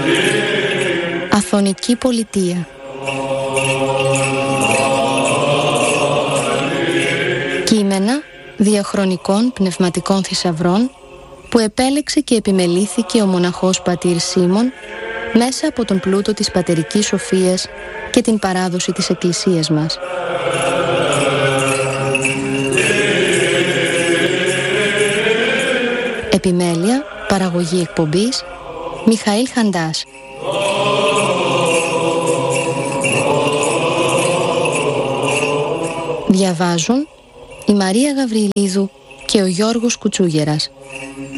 Αθωνική πολιτεία. Κείμενα διαχρονικών πνευματικών θησαυρών που επέλεξε και επιμελήθηκε ο μοναχός πατήρ Σίμων μέσα από τον πλούτο της πατερικής σοφίας και την παράδοση της Εκκλησίας μας. Επιμέλεια, παραγωγή εκπομπής, Μιχαήλ Χαντάς. Διαβάζουν η Μαρία Γαβριλίδου και ο Γιώργος Κουτσούγερας.